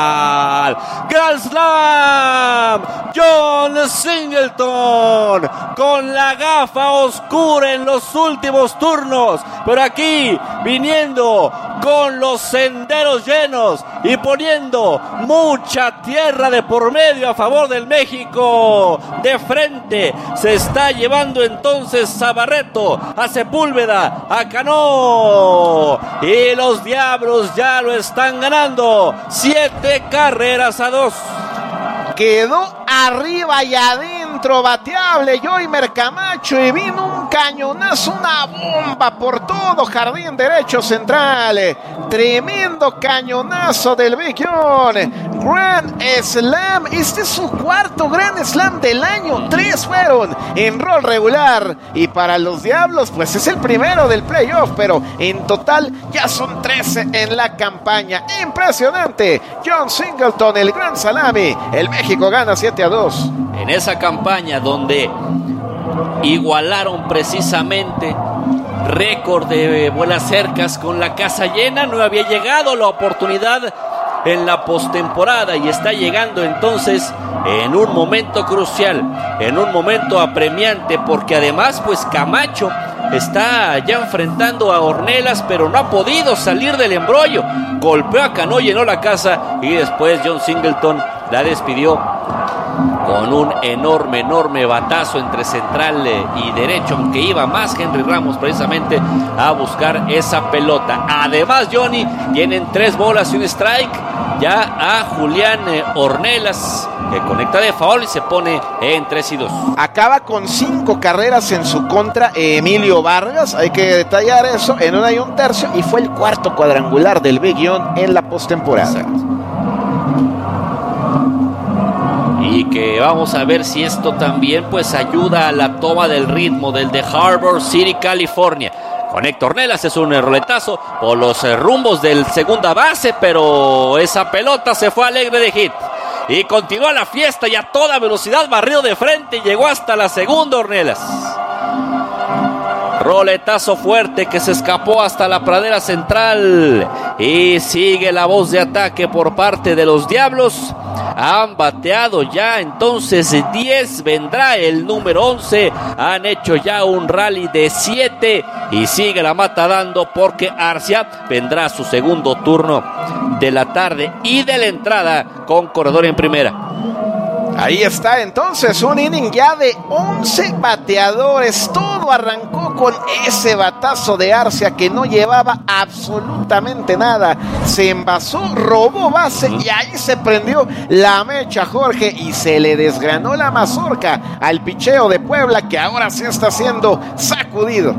descomunal. Grand Slam, John Singleton con la gafa oscura en los últimos turnos, pero aquí viniendo con los senderos llenos y poniendo mucha tierra de por medio a favor del México. De frente se está llevando entonces a Barreto, a Sepúlveda, a Cano, y los Diablos ya lo están ganando 7-2. Quedó arriba y adentro, bateable Yoimer Camacho, y vino un cañonazo, una bomba por todo jardín derecho central. Tremendo cañonazo del Big John. Grand Slam, este es su cuarto Grand Slam del año. 3 fueron en rol regular, y para los Diablos pues es el primero del playoff, pero en total ya son 13 en la campaña. Impresionante. John Singleton, el Grand Salami. El México gana 7-2. En esa campaña donde igualaron precisamente récord de vuelas cercas con la casa llena, no había llegado la oportunidad en la postemporada, y está llegando entonces en un momento crucial, en un momento apremiante, porque además pues Camacho está ya enfrentando a Ornelas, pero no ha podido salir del embrollo. Golpeó a Cano, llenó la casa, y después John Singleton la despidió con un enorme batazo entre central y derecho, aunque iba más Henry Ramos precisamente a buscar esa pelota. Además, Johnny, tienen 3 bolas y un strike ya a Julián Ornelas, que conecta de foul y se pone en 3-2. Acaba con 5 carreras en su contra Emilio Vargas, hay que detallar eso, en 1 1/3, y fue el 4º cuadrangular del Big John en la postemporada. Y que vamos a ver si esto también pues ayuda a la toma del ritmo del de Harbor City, California. Conecta Ornelas, es un roletazo por los rumbos del segunda base, pero esa pelota se fue alegre de hit. Y continúa la fiesta, y a toda velocidad barrido de frente, y llegó hasta la segunda Ornelas. Roletazo fuerte que se escapó hasta la pradera central. Y sigue la voz de ataque por parte de los Diablos. Han bateado ya entonces 10, vendrá el número 11. Han hecho ya un rally de 7 y sigue la mata dando, porque Arcia vendrá a su segundo turno de la tarde y de la entrada con corredor en primera. Ahí está entonces un inning ya de 11 bateadores. Todo arrancó con ese batazo de Arcia que no llevaba absolutamente nada. Se envasó, robó base, y ahí se prendió la mecha, Jorge, y se le desgranó la mazorca al picheo de Puebla, que ahora sí está siendo sacudido.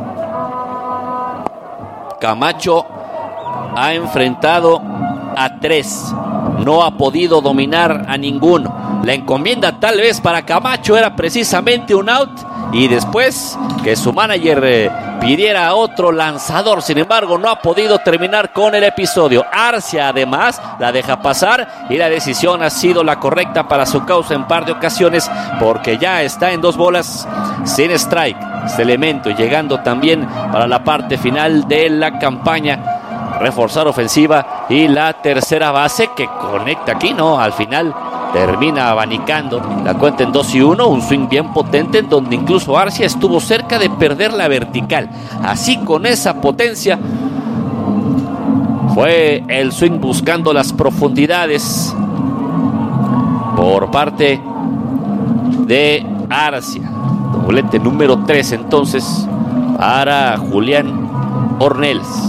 Camacho ha enfrentado a 3. No ha podido dominar a ninguno. La encomienda tal vez para Camacho era precisamente un out, y después que su manager pidiera a otro lanzador. Sin embargo, no ha podido terminar con el episodio. Arcia además la deja pasar, y la decisión ha sido la correcta para su causa en par de ocasiones, porque ya está en 2 bolas sin strike. Este elemento llegando también para la parte final de la campaña. Reforzar ofensiva, y la tercera base que conecta aquí, no, al final termina abanicando la cuenta en 2-1, un swing bien potente en donde incluso Arcia estuvo cerca de perder la vertical. Así, con esa potencia fue el swing buscando las profundidades por parte de Arcia. Doblete número 3 entonces para Julián Ornelas.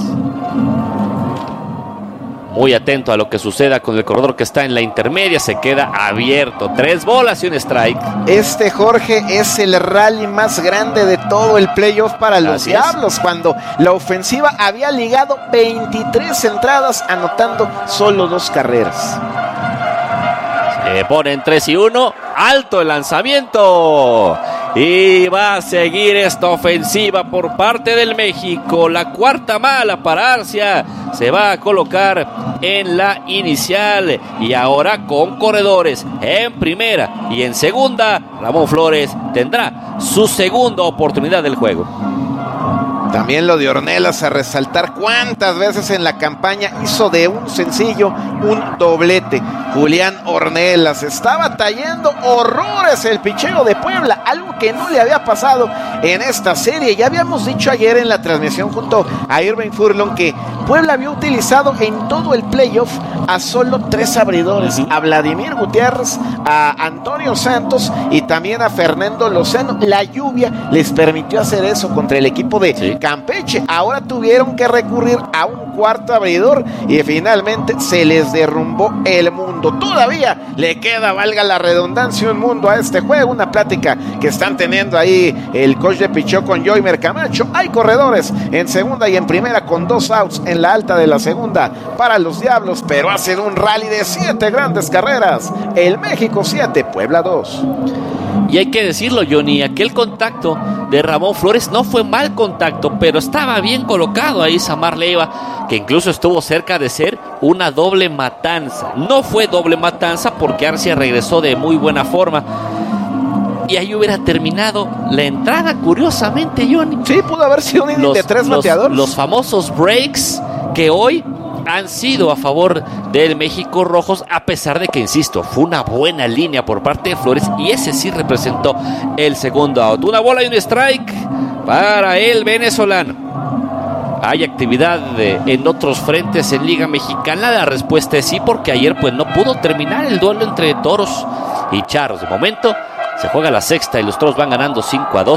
Muy atento a lo que suceda con el corredor que está en la intermedia. Se queda abierto. 3 bolas y un strike. Este, Jorge, es el rally más grande de todo el playoff para los Diablos, cuando la ofensiva había ligado 23 entradas, anotando solo 2 carreras. Se ponen 3-1. Alto el lanzamiento. Y va a seguir esta ofensiva por parte del México. La cuarta mala para Arcia. Se va a colocar en la inicial. Y ahora con corredores en primera y en segunda, Ramón Flores tendrá su segunda oportunidad del juego. También lo de Ornelas a resaltar cuántas veces en la campaña hizo de un sencillo un doblete. Julián Ornelas está batallando horrores el picheo de Puebla, algo que no le había pasado en esta serie. Ya habíamos dicho ayer en la transmisión junto a Irving Furlong que Puebla había utilizado en todo el playoff a solo 3 abridores, a Vladimir Gutiérrez, a Antonio Santos y también a Fernando Lozano. La lluvia les permitió hacer eso contra el equipo de Campeche. Ahora tuvieron que recurrir a un cuarto abridor y finalmente se les derrumbó el mundo. Todavía le queda, valga la redundancia, un mundo a este juego. Una plática que están teniendo ahí el coach de picheo con Joymer Camacho. Hay corredores en segunda y en primera con 2 outs en la alta de la segunda para los Diablos, pero hacen un rally de 7 grandes carreras. El México 7, Puebla 2. Y hay que decirlo, Johnny, aquel contacto de Ramón Flores no fue mal contacto, pero estaba bien colocado ahí Samar Leiva, que incluso estuvo cerca de ser una doble matanza. No fue doble matanza porque Arcia regresó de muy buena forma. Y ahí hubiera terminado la entrada, curiosamente, Johnny. Sí, pudo haber sido un inning de 3 bateadores. Los famosos breaks que hoy han sido a favor del México Rojos, a pesar de que, insisto, fue una buena línea por parte de Flores y ese sí representó el segundo out. Una bola y un strike para el venezolano. ¿Hay actividad en otros frentes en Liga Mexicana? La respuesta es sí, porque ayer pues no pudo terminar el duelo entre Toros y Charros. De momento se juega la sexta y los Toros van ganando 5-2.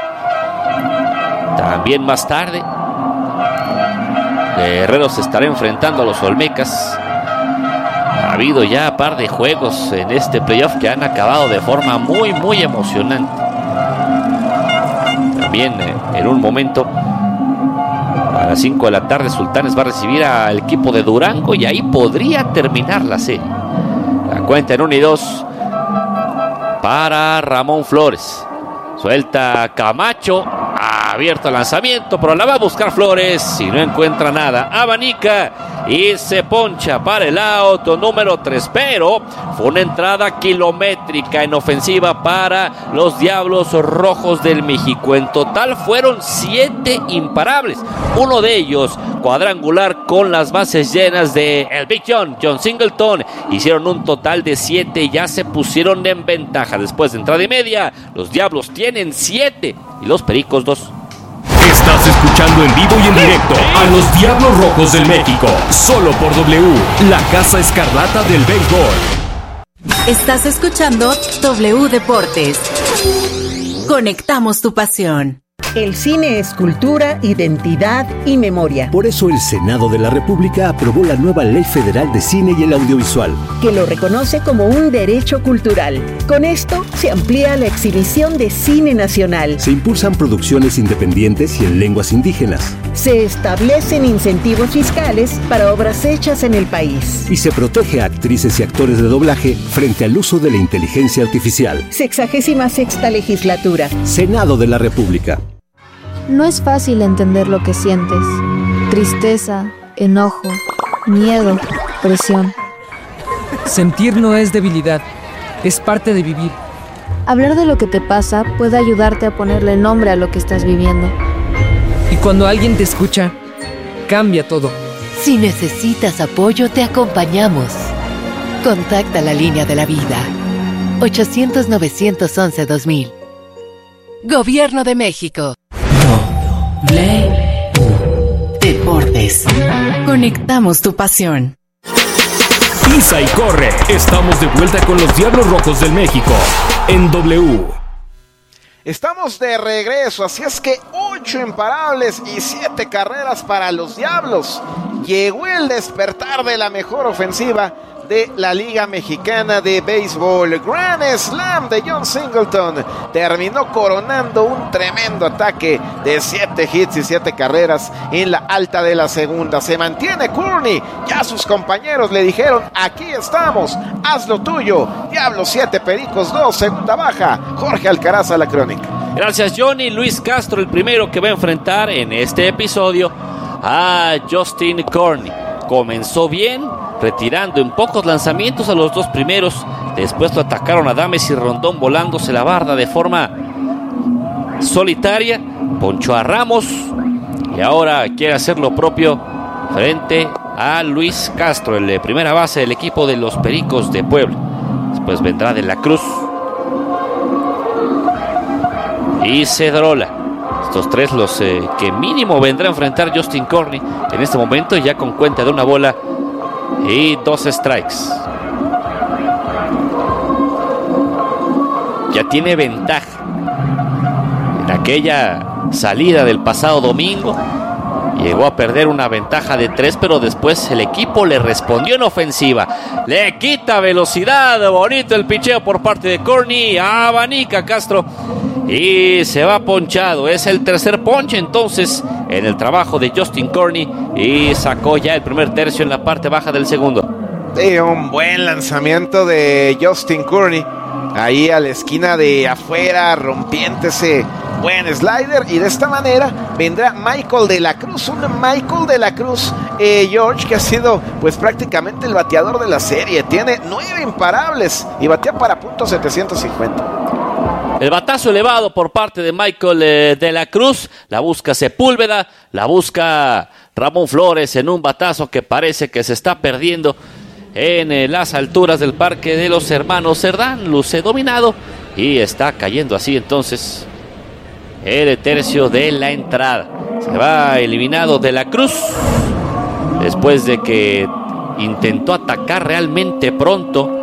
También más tarde Guerreros se estará enfrentando a los Olmecas. Ha habido ya par de juegos en este playoff que han acabado de forma muy emocionante. También en un momento a las 5 de la tarde Sultanes va a recibir al equipo de Durango y ahí podría terminar la serie. La cuenta en 1-2 para Ramón Flores. Suelta Camacho, abierto el lanzamiento, pero la va a buscar Flores y no encuentra nada. Abanica y se poncha para el out número 3, pero fue una entrada kilométrica en ofensiva para los Diablos Rojos del México. En total fueron 7 imparables, uno de ellos cuadrangular con las bases llenas de el Big John Singleton. Hicieron un total de 7 y ya se pusieron en ventaja. Después de entrada y media, los Diablos tienen 7 y los Pericos 2. Estás escuchando en vivo y en directo a los Diablos Rojos del México, solo por W, la Casa Escarlata del Béisbol. Estás escuchando W Deportes. Conectamos tu pasión. El cine es cultura, identidad y memoria. Por eso el Senado de la República aprobó la nueva Ley Federal de Cine y el Audiovisual, que lo reconoce como un derecho cultural. Con esto se amplía la exhibición de cine nacional. Se impulsan producciones independientes y en lenguas indígenas. Se establecen incentivos fiscales para obras hechas en el país. Y se protege a actrices y actores de doblaje frente al uso de la inteligencia artificial. 66ª Legislatura. Senado de la República. No es fácil entender lo que sientes. Tristeza, enojo, miedo, presión. Sentir no es debilidad, es parte de vivir. Hablar de lo que te pasa puede ayudarte a ponerle nombre a lo que estás viviendo. Y cuando alguien te escucha, cambia todo. Si necesitas apoyo, te acompañamos. Contacta la línea de la vida. 800-911-2000. Gobierno de México. Deportes. Conectamos tu pasión. Pisa y corre. Estamos de vuelta con los Diablos Rojos del México en W. Estamos de regreso, así es que 8 imparables y 7 carreras para los Diablos. Llegó el despertar de la mejor ofensiva de la Liga Mexicana de Béisbol. Grand Slam de John Singleton terminó coronando un tremendo ataque de 7 hits y 7 carreras en la alta de la segunda. Se mantiene Courtney, ya sus compañeros le dijeron: aquí estamos, haz lo tuyo. Diablos 7, Pericos 2, segunda baja. Jorge Alcaraz a la crónica. Gracias, Johnny. Luis Castro, el primero que va a enfrentar en este episodio a Justin Courtney. Comenzó bien, retirando en pocos lanzamientos a los 2 primeros. Después lo atacaron a Dames y Rondón volándose la barda de forma solitaria. Ponchó a Ramos, y ahora quiere hacer lo propio frente a Luis Castro, el primera base del equipo de los Pericos de Puebla. Después vendrá De la Cruz y Cedrola. Estos tres los que mínimo vendrá a enfrentar Justin Corney en este momento, ya con cuenta de 1 bola y 2 strikes. Ya tiene ventaja. En aquella salida del pasado domingo llegó a perder una ventaja de 3, pero después el equipo le respondió en ofensiva. Le quita velocidad, bonito el picheo por parte de Corney, abanica Castro y se va ponchado. Es el tercer ponche entonces en el trabajo de Justin Corney y sacó ya el primer tercio en la parte baja del segundo. Sí, un buen lanzamiento de Justin Corney ahí a la esquina de afuera, rompiendo ese buen slider, y de esta manera vendrá Michael De la Cruz, George, que ha sido pues prácticamente el bateador de la serie. Tiene 9 imparables y batea para .750. El batazo elevado por parte de Michael De la Cruz, la busca Sepúlveda, la busca Ramón Flores en un batazo que parece que se está perdiendo en las alturas del Parque de los Hermanos Cerdán. Luce dominado y está cayendo así entonces el tercio de la entrada. Se va eliminado De la Cruz después de que intentó atacar realmente pronto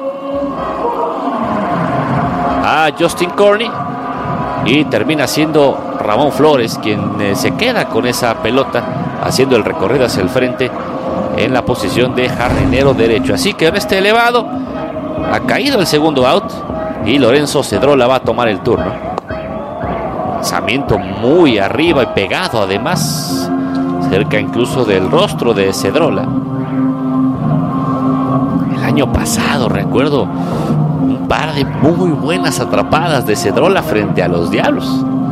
a Justin Corney, y termina siendo Ramón Flores quien se queda con esa pelota haciendo el recorrido hacia el frente en la posición de jardinero derecho. Así que en este elevado ha caído el segundo out y Lorenzo Cedrola va a tomar el turno. Lanzamiento muy arriba y pegado, además cerca incluso del rostro de Cedrola. El año pasado recuerdo un par de muy buenas atrapadas de Cedrola frente a los Diablos,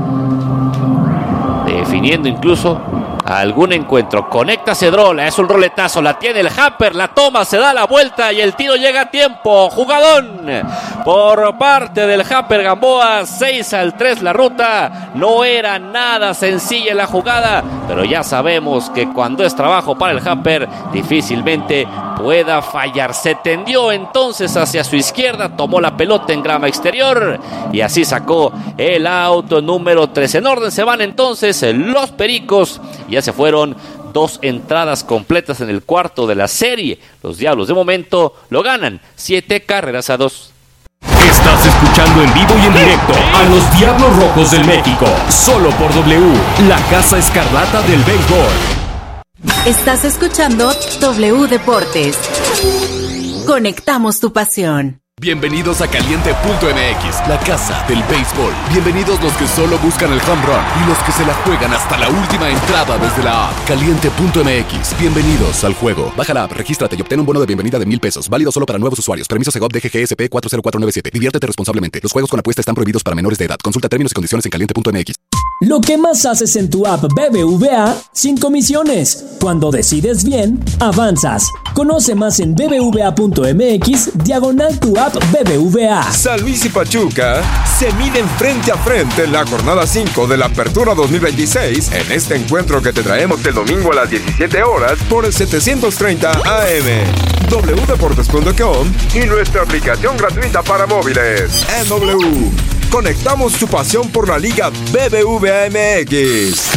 definiendo incluso algún encuentro. Conecta Cedrola, es un roletazo, la tiene el Hamper, la toma, se da la vuelta y el tiro llega a tiempo. Jugadón por parte del Hamper Gamboa, 6-3 la ruta. No era nada sencilla la jugada, pero ya sabemos que cuando es trabajo para el Hamper difícilmente pueda fallar. Se tendió entonces hacia su izquierda, tomó la pelota en grama exterior y así sacó el auto número 3. En orden se van entonces los Pericos. Ya se fueron 2 entradas completas en el cuarto de la serie. Los Diablos de momento lo ganan 7-2. Estás escuchando en vivo y en directo a los Diablos Rojos del México, solo por W, la Casa Escarlata del Béisbol. Estás escuchando W Deportes. Conectamos tu pasión. Bienvenidos a Caliente.mx, la casa del béisbol. Bienvenidos los que solo buscan el home run y los que se la juegan hasta la última entrada desde la app. Caliente.mx, bienvenidos al juego. Baja la app, regístrate y obtén un bono de bienvenida de $1,000. Válido solo para nuevos usuarios. Permiso Segov DGGSP 40497. Diviértete responsablemente. Los juegos con apuesta están prohibidos para menores de edad. Consulta términos y condiciones en Caliente.mx. Lo que más haces en tu app BBVA sin comisiones. Cuando decides bien, avanzas. Conoce más en bbva.mx/tu app BBVA. San Luis y Pachuca se miden frente a frente en la jornada 5 de la Apertura 2026 en este encuentro que te traemos el domingo a las 17 horas por el 730 AM, wdeportes.com y nuestra aplicación gratuita para móviles. En W, conectamos tu pasión por la Liga BBVA MX.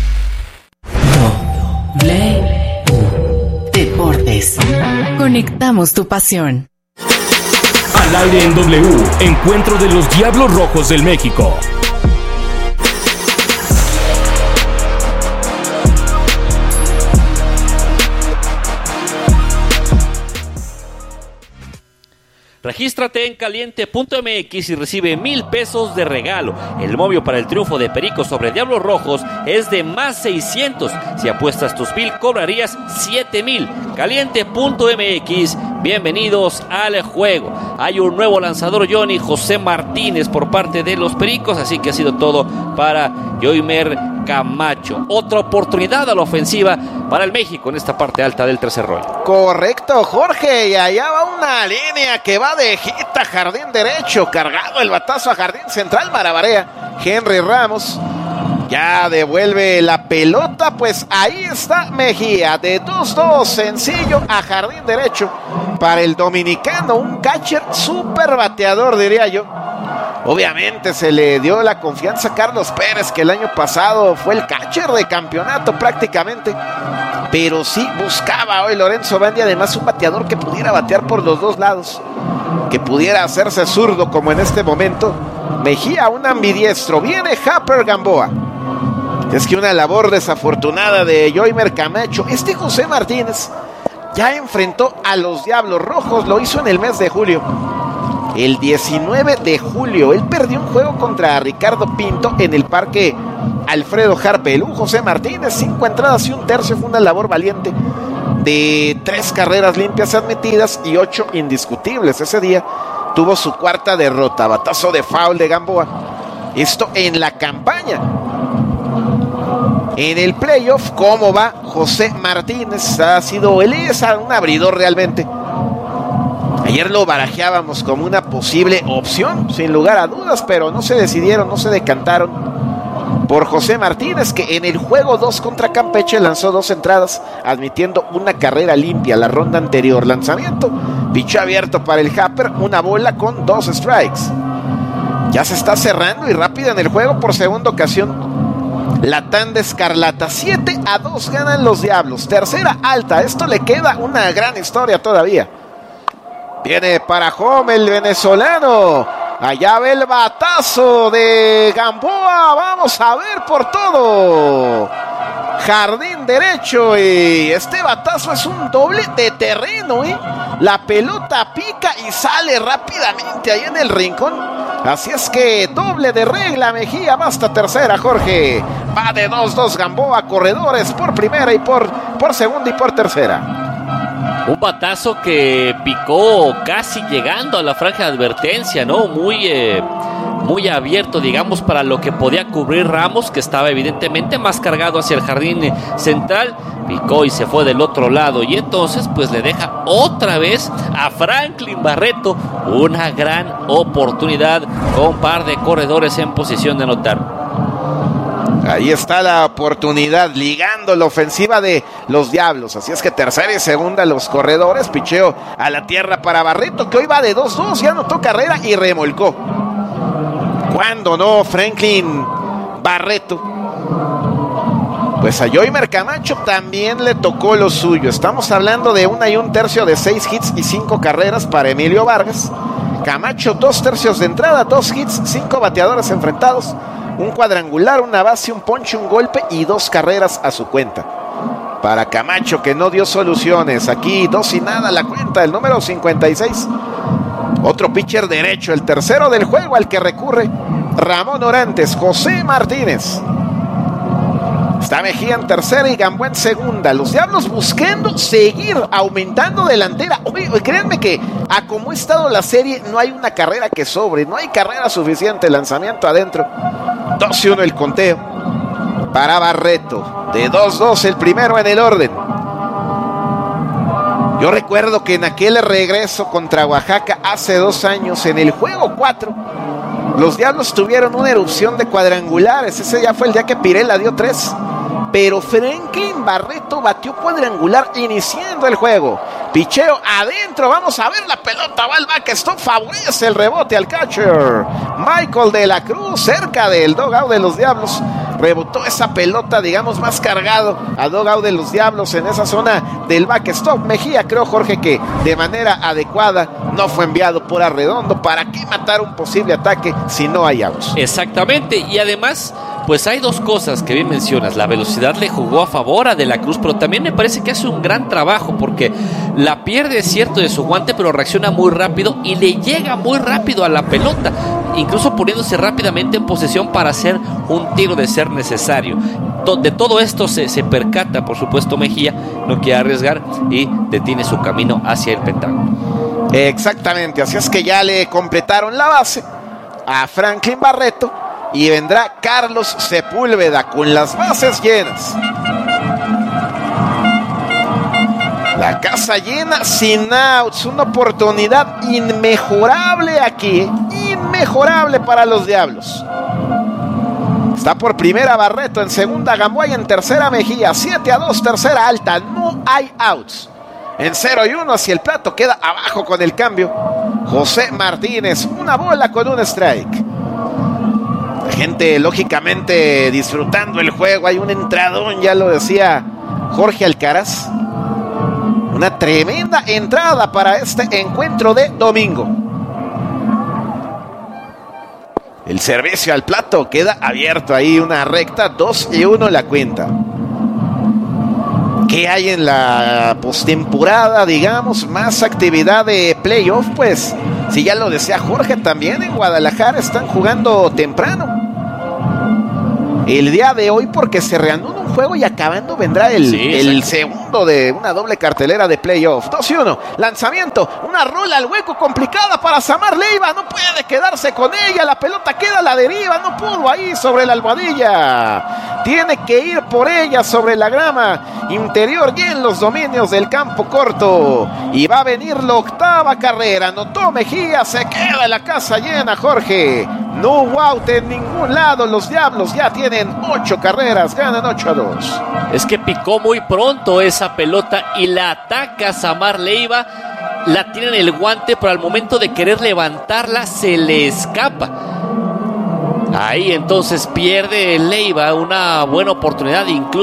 Deportes. Conectamos tu pasión. Al aire en W, encuentro de los Diablos Rojos del México. Regístrate en Caliente.mx y recibe $1,000 de regalo. El momio para el triunfo de Pericos sobre Diablos Rojos es de más 600. Si apuestas tus 1,000, cobrarías 7,000. Caliente.mx, bienvenidos al juego. Hay un nuevo lanzador, Johnny José Martínez, por parte de los Pericos, así que ha sido todo para Yoimer Camacho. Otra oportunidad a la ofensiva para el México en esta parte alta del tercer rollo. Correcto, Jorge, y allá va una línea que va de hit a jardín derecho, cargado el batazo a jardín central, marabarea Henry Ramos. Ya devuelve la pelota, pues ahí está Mejía, de 2-2, sencillo a jardín derecho para el dominicano, un catcher súper bateador, diría yo. Obviamente se le dio la confianza a Carlos Pérez, que el año pasado fue el catcher de campeonato prácticamente, pero sí buscaba hoy Lorenzo Bandy, además un bateador que pudiera batear por los dos lados, que pudiera hacerse zurdo como en este momento. Mejía, un ambidiestro, viene Harper Gamboa. Es que una labor desafortunada de Yoimer Camacho. José Martínez ya enfrentó a los Diablos Rojos, lo hizo en el mes de julio. El 19 de julio, él perdió un juego contra Ricardo Pinto en el Parque Alfredo Harpelú. José Martínez, 5 entradas y un tercio, fue una labor valiente de 3 carreras limpias admitidas y 8 indiscutibles. Ese día tuvo su cuarta derrota, batazo de foul de Gamboa. Esto en la campaña. En el playoff, ¿cómo va José Martínez? Él es un abridor realmente. Ayer lo barajeábamos como una posible opción, sin lugar a dudas, pero no se decidieron, no se decantaron por José Martínez, que en el juego 2 contra Campeche lanzó 2 entradas, admitiendo una carrera limpia la ronda anterior. Lanzamiento, pichó abierto para el Harper, una bola con 2 strikes. Ya se está cerrando y rápido en el juego por segunda ocasión. La tanda escarlata, 7-2 ganan los Diablos. Tercera alta, esto le queda una gran historia todavía. Viene para home el venezolano. Allá ve el batazo de Gamboa. Vamos a ver por todo. Jardín derecho y este batazo es un doble de terreno, La pelota pica y sale rápidamente ahí en el rincón. Así es que doble de regla. Mejía va hasta tercera, Jorge. Va de 2-2 Gamboa, corredores por primera y por segunda y por tercera. Un batazo que picó casi llegando a la franja de advertencia, ¿no? Muy abierto, digamos, para lo que podía cubrir Ramos, que estaba evidentemente más cargado hacia el jardín central. Picó y se fue del otro lado, y entonces pues le deja otra vez a Franklin Barreto una gran oportunidad con un par de corredores en posición de anotar. Ahí está la oportunidad, ligando la ofensiva de los Diablos. Así es que tercera y segunda los corredores. Picheo a la tierra para Barreto, que hoy va de 2-2, ya anotó carrera y remolcó. ¿Cuándo no, Franklin Barreto? Pues a Yoimer Camacho también le tocó lo suyo. Estamos hablando de 1 1/3 de 6 hits y 5 carreras para Emilio Vargas. Camacho 2/3 de entrada, 2 hits, 5 bateadores enfrentados, un cuadrangular, una base, un ponche, un golpe y 2 carreras a su cuenta. Para Camacho, que no dio soluciones. Aquí 2 y nada la cuenta, el número 56. Otro pitcher derecho, el tercero del juego al que recurre Ramón Orantes, José Martínez. Está Mejía en tercera y Gamboa en segunda. Los Diablos buscando seguir aumentando delantera. Créanme que a como ha estado la serie, no hay una carrera que sobre, no hay carrera suficiente. Lanzamiento adentro, 2-1 el conteo para Barreto. De 2-2 el primero en el orden. Yo recuerdo que en aquel regreso contra Oaxaca hace 2 años, en el juego 4, los Diablos tuvieron una erupción de cuadrangulares. Ese ya fue el día que Pirela dio 3. Pero Franklin Barreto batió cuadrangular iniciando el juego. Picheo adentro, vamos a ver la pelota, va al backstop, favorece el rebote al catcher Michael de la Cruz, cerca del dugout de los Diablos. Rebotó esa pelota, digamos, más cargado a dugout de los Diablos en esa zona del backstop. Mejía, creo, Jorge, que de manera adecuada no fue enviado por Arredondo. ¿Para qué matar un posible ataque si no hay outs? Exactamente, y además pues hay 2 cosas que bien mencionas. La velocidad le jugó a favor a De la Cruz, pero también me parece que hace un gran trabajo porque la pierde, es cierto, de su guante, pero reacciona muy rápido y le llega muy rápido a la pelota, incluso poniéndose rápidamente en posesión para hacer un tiro de ser necesario. De todo esto se percata, por supuesto, Mejía, no quiere arriesgar y detiene su camino hacia el Pentágono. Exactamente, así es que ya le completaron la base a Franklin Barreto y vendrá Carlos Sepúlveda con las bases llenas. La casa llena, sin outs, una oportunidad inmejorable aquí, inmejorable para los Diablos. Está por primera Barreto, en segunda Gamboa, en tercera Mejía. 7-2, tercera Alta. No hay outs. En 0-1 hacia el plato, queda abajo con el cambio José Martínez. Una bola con un strike. La gente lógicamente disfrutando el juego. Hay un entradón, ya lo decía Jorge Alcaraz. Una tremenda entrada para este encuentro de domingo. El servicio al plato queda abierto ahí, una recta, 2-1 la cuenta. ¿Qué hay en la postemporada, digamos? Más actividad de playoff, pues, si ya lo decía Jorge, también en Guadalajara están jugando temprano. El día de hoy, porque se reanuda un juego y acabando vendrá el segundo de una doble cartelera de playoff. 2-1, lanzamiento, una rola al hueco complicada para Samar Leiva, no puede quedarse con ella, la pelota queda a la deriva, no pudo ahí sobre la almohadilla. Tiene que ir por ella sobre la grama interior y en los dominios del campo corto. Y va a venir la octava carrera, anotó Mejía, se queda la casa llena, Jorge. No out en ningún lado, los Diablos ya tienen 8 carreras, ganan 8-2. Es que picó muy pronto esa pelota y la ataca Samar Leiva. La tiene en el guante, pero al momento de querer levantarla se le escapa. Ahí entonces pierde Leiva una buena oportunidad, incluso